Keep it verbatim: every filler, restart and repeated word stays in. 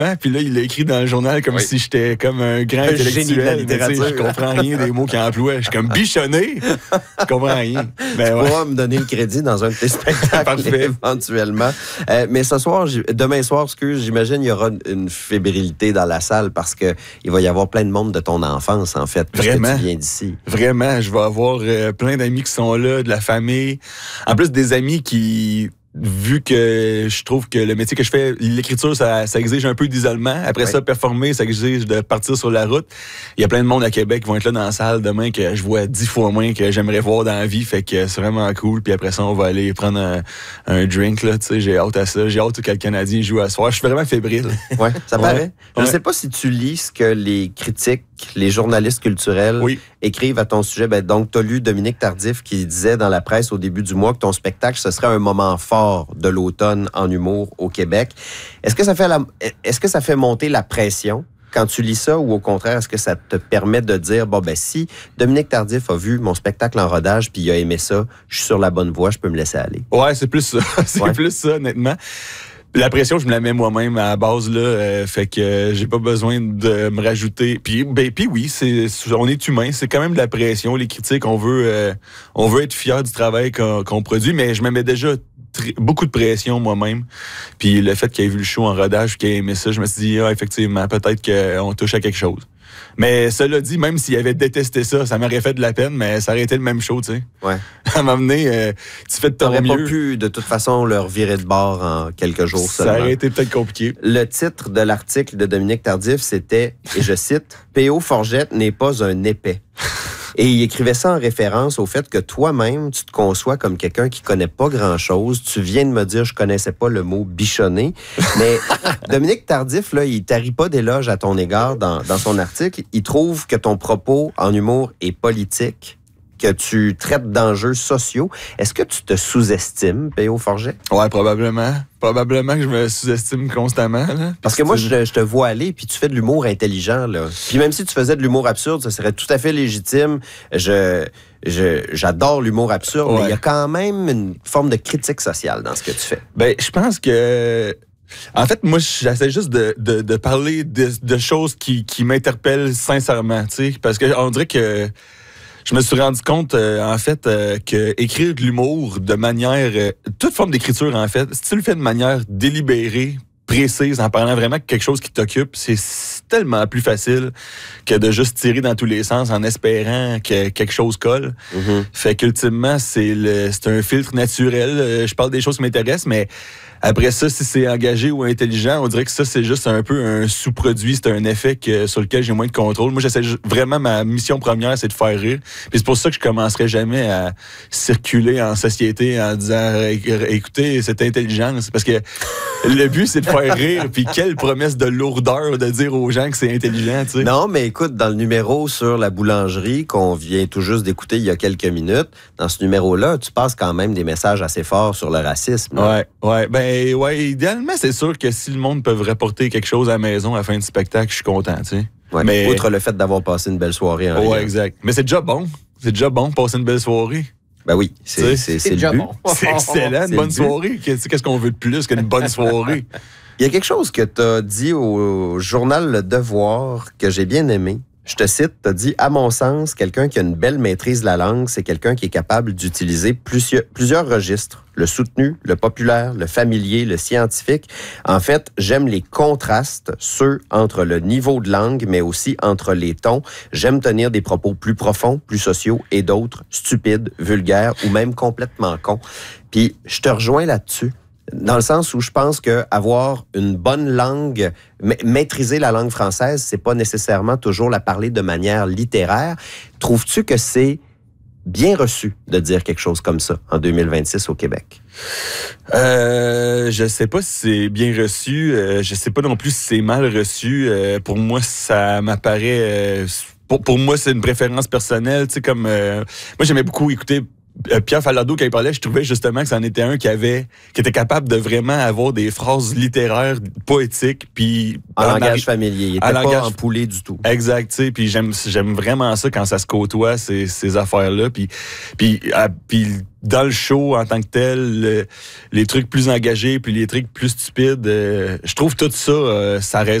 Puis là, il l'a écrit dans le journal comme oui. si j'étais comme un grand un intellectuel. Génie de la littérature. Je comprends rien des mots qu'il emploie. Je suis comme bichonné. Je comprends rien. Ben, tu ouais. pourras me donner le crédit dans un de tes spectacles éventuellement. Euh, mais ce soir, demain soir, excuse, j'imagine il y aura une fébrilité dans la salle parce qu'il va y avoir plein de monde de ton enfance, en fait, parce Vraiment. que tu viens d'ici. Vraiment. Je vais avoir euh, plein d'amis qui sont là, de la famille. En plus, des amis qui... Vu que je trouve que le métier que je fais, l'écriture, ça, ça exige un peu d'isolement. Après oui. ça, performer, ça exige de partir sur la route. Il y a plein de monde à Québec qui vont être là dans la salle demain que je vois dix fois moins que j'aimerais voir dans la vie. Fait que c'est vraiment cool. Puis après ça, on va aller prendre un, un drink, là. Tu sais, j'ai hâte à ça. J'ai hâte que le Canadien joue à ce soir. Je suis vraiment fébrile. Ouais, ça paraît. Ouais. Je ne ouais. sais pas si tu lis ce que les critiques, les journalistes culturels oui. écrivent à ton sujet. Ben, donc, tu as lu Dominique Tardif qui disait dans la presse au début du mois que ton spectacle, ce serait un moment fort de l'automne en humour au Québec. Est-ce que ça fait la, est-ce que ça fait monter la pression quand tu lis ça ou au contraire, est-ce que ça te permet de dire, bon, ben si Dominique Tardif a vu mon spectacle en rodage puis il a aimé ça, je suis sur la bonne voie, je peux me laisser aller? Ouais, c'est plus ça. c'est ouais. plus ça, honnêtement. La pression, je me la mets moi-même à la base, là, euh, fait que euh, j'ai pas besoin de me rajouter. Puis, ben, puis oui, c'est, on est humain, c'est quand même de la pression, les critiques, on veut, euh, on veut être fier du travail qu'on, qu'on produit, mais je me mets déjà tr- beaucoup de pression moi-même. Puis le fait qu'il ait vu le show en rodage, qu'il ait aimé ça, je me suis dit, ah, effectivement, peut-être qu'on touche à quelque chose. Mais cela dit, même s'il avait détesté ça, ça m'aurait fait de la peine, mais ça aurait été le même show, tu sais. Ouais. À m'amener, euh, tu fais de ton mieux. T'aurais pas pu, de toute façon, leur virer de bord en quelques jours seulement. Ça aurait été peut-être compliqué. Le titre de l'article de Dominique Tardif, c'était, et je cite, « P O Forgette n'est pas un épais ». Et il écrivait ça en référence au fait que toi-même, tu te conçois comme quelqu'un qui connaît pas grand-chose. Tu viens de me dire, je connaissais pas le mot bichonné. Mais Dominique Tardif, là, il tarit pas d'éloges à ton égard dans, dans son article. Il trouve que ton propos en humour est politique, que tu traites d'enjeux sociaux. Est-ce que tu te sous-estimes, P O Forget? Ouais, probablement. Probablement que je me sous-estime constamment. Là. Parce que moi, je, je te vois aller, puis tu fais de l'humour intelligent. Là. Puis même si tu faisais de l'humour absurde, ça serait tout à fait légitime. Je, je, j'adore l'humour absurde, ouais. mais il y a quand même une forme de critique sociale dans ce que tu fais. Ben, je pense que... En fait, moi, j'essaie juste de, de, de parler de, de choses qui, qui m'interpellent sincèrement, tu sais, parce qu'on dirait que je me suis rendu compte, euh, en fait, euh, que écrire de l'humour de manière... Euh, toute forme d'écriture, en fait, si tu le fais de manière délibérée, précise, en parlant vraiment de quelque chose qui t'occupe, c'est tellement plus facile que de juste tirer dans tous les sens en espérant que quelque chose colle. Mm-hmm. Fait qu'ultimement, c'est, le, c'est un filtre naturel. Je parle des choses qui m'intéressent, mais après ça, si c'est engagé ou intelligent, on dirait que ça, c'est juste un peu un sous-produit. C'est un effet que, sur lequel j'ai moins de contrôle. Moi, j'essaie vraiment, ma mission première, c'est de faire rire. Puis c'est pour ça que je commencerai jamais à circuler en société en disant « Écoutez, c'est intelligent. » Parce que le but, c'est de faire rire. Puis quelle promesse de lourdeur de dire aux gens que c'est intelligent, tu sais. Non, mais écoute, dans le numéro sur la boulangerie qu'on vient tout juste d'écouter il y a quelques minutes, dans ce numéro-là, tu passes quand même des messages assez forts sur le racisme. Là. Ouais, ouais. Ben, Et ouais, idéalement, c'est sûr que si le monde peut rapporter quelque chose à la maison à la fin du spectacle, je suis content, tu sais. Ouais, mais outre le fait d'avoir passé une belle soirée en Ouais, riant. exact. Mais c'est déjà bon. C'est déjà bon de passer une belle soirée. Ben oui, c'est, c'est, c'est, c'est le but. Bon. C'est excellent, une bonne soirée. Qu'est-ce, qu'est-ce qu'on veut de plus qu'une bonne soirée? Il y a quelque chose que tu as dit au journal Le Devoir que j'ai bien aimé. Je te cite, tu as dit « À mon sens, quelqu'un qui a une belle maîtrise de la langue, c'est quelqu'un qui est capable d'utiliser plusieurs, plusieurs registres. Le soutenu, le populaire, le familier, le scientifique. En fait, j'aime les contrastes, ceux entre le niveau de langue, mais aussi entre les tons. J'aime tenir des propos plus profonds, plus sociaux, et d'autres stupides, vulgaires ou même complètement cons. » Puis, je te rejoins là-dessus. Dans le sens où je pense qu'avoir une bonne langue, ma- maîtriser la langue française, c'est pas nécessairement toujours la parler de manière littéraire. Trouves-tu que c'est bien reçu de dire quelque chose comme ça en deux mille vingt-six au Québec? Euh, je sais pas si c'est bien reçu. Euh, je sais pas non plus si c'est mal reçu. Euh, pour moi, ça m'apparaît... Euh, pour, pour moi, c'est une préférence personnelle. Tu sais, comme... Euh, moi, j'aimais beaucoup écouter Pierre Falardeau, quand il parlait, je trouvais justement que c'en était un qui avait, qui était capable de vraiment avoir des phrases littéraires, poétiques, puis en, en langage arri- familier. Il était en pas langage... empoulé du tout. Exact, tu sais, puis j'aime, j'aime vraiment ça quand ça se côtoie, ces, ces affaires-là, puis, puis, à, puis dans le show en tant que tel, le, les trucs plus engagés, puis les trucs plus stupides, euh, je trouve tout ça, euh, ça résonne.